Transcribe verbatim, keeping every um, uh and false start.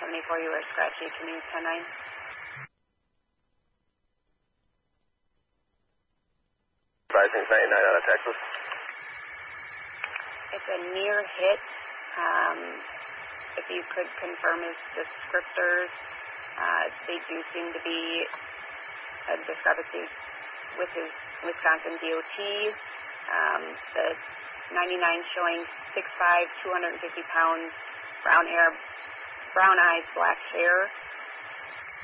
seventy-four, you were scratchy. Can you use ten nine? Advising ninety-nine out of Texas. It's a near hit. Um, if you could confirm his descriptors, uh, they do seem to be a discrepancy with his Wisconsin D O T. Um, the ninety-nine showing six five, two hundred fifty pounds, brown hair, brown eyes, black hair.